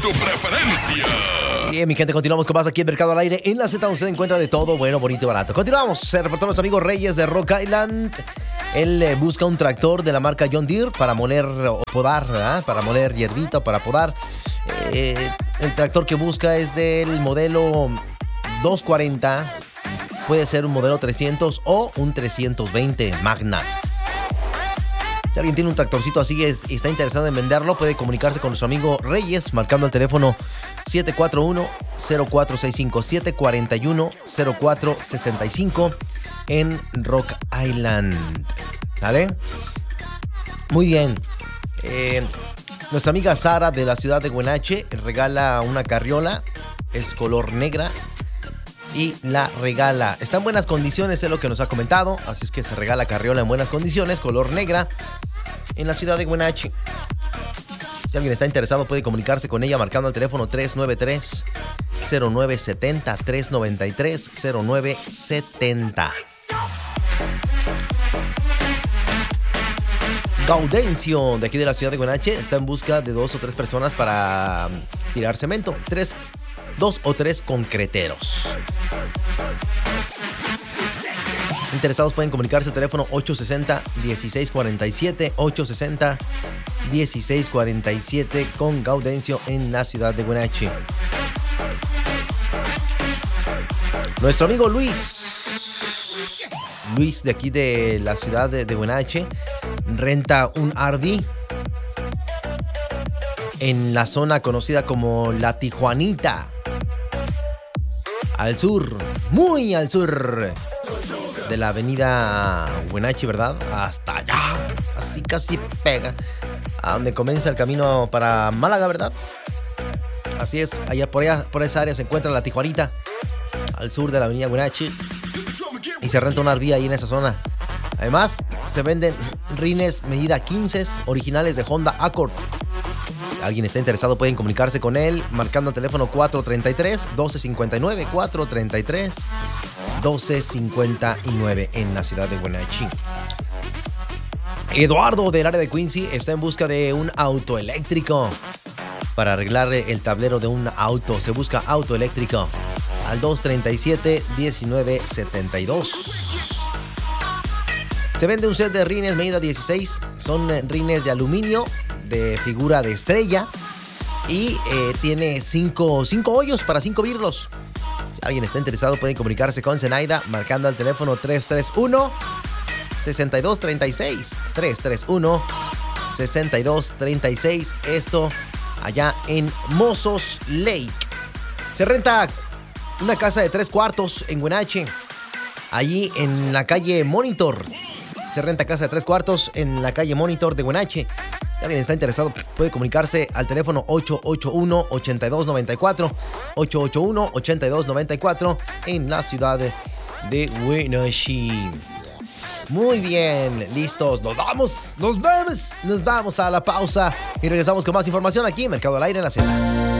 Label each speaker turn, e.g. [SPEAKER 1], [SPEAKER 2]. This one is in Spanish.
[SPEAKER 1] tu preferencia.
[SPEAKER 2] Bien, mi gente, continuamos con más aquí en Mercado al Aire. En la Z usted encuentra de todo bueno, bonito y barato. Continuamos. Se reportó nuestro amigo Reyes de Rock Island. Él busca un tractor de la marca John Deere para moler o podar, ¿verdad? Para moler hierbita, para podar. El tractor que busca es del modelo 240. Puede ser un modelo 300 o un 320 Magna. Si alguien tiene un tractorcito así y está interesado en venderlo, puede comunicarse con nuestro amigo Reyes marcando el teléfono 741-0465, 741-0465 en Rock Island. ¿Vale? Muy bien. Nuestra amiga Sara de la ciudad de Huenache regala una carriola. Es color negra. Y la regala. Está en buenas condiciones, es lo que nos ha comentado. Así es que se regala carriola en buenas condiciones, color negra, en la ciudad de Huenache. Si alguien está interesado, puede comunicarse con ella marcando el teléfono 393-0970, 393-0970. Gaudencio, de aquí de la ciudad de Huenache, está en busca de 2 o 3 personas para tirar cemento. 2 o 3 concreteros. Interesados pueden comunicarse al teléfono 860-1647, 860-1647 con Gaudencio en la ciudad de Huenache. Nuestro amigo Luis de aquí de la ciudad de Huenache renta un RV en la zona conocida como La Tijuanita. Al sur, muy al sur de la avenida Huenache, ¿verdad? Hasta allá, así casi pega a donde comienza el camino para Málaga, ¿verdad? Así es, allá por esa área se encuentra La Tijuanita, al sur de la avenida Huenache, y se renta un RV ahí en esa zona. Además, se venden rines medida 15 originales de Honda Accord. Si alguien está interesado, pueden comunicarse con él marcando el teléfono 433-1259, 433-1259 en la ciudad de Huenache. Eduardo del área de Quincy está en busca de un auto eléctrico para arreglar el tablero de un auto. Se busca auto eléctrico al 237-1972. Se vende un set de rines medida 16. Son rines de aluminio de figura de estrella. Y tiene 5 hoyos para 5 birlos. Si alguien está interesado, pueden comunicarse con Zenaida marcando al teléfono 331-6236. 331-6236. Esto allá en Mozos Lake. Se renta una casa de 3 cuartos en Huenache. Allí en la calle Monitor. Se renta casa de 3 cuartos en la calle Monitor de Huenache. Si alguien está interesado, puede comunicarse al teléfono 881-8294. 881-8294 en la ciudad de Huenache. Muy bien, listos. Nos vamos a la pausa y regresamos con más información aquí en Mercado al Aire en la Cena.